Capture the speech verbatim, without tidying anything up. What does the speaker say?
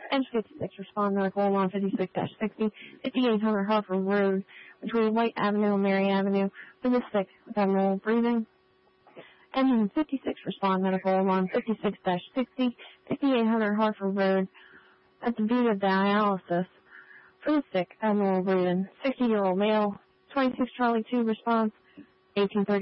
Engine fifty-six, respond medical alarm fifty-six dash sixty, fifty-eight hundred Hartford Road, between White Avenue and Mary Avenue, for the sick with abnormal breathing. Engine fifty-six, respond medical alarm fifty-six dash sixty, fifty-eight hundred Hartford Road, at the Vita dialysis, for the sick abnormal breathing. sixty-year-old male, twenty-six Charlie two response, eighteen thirty.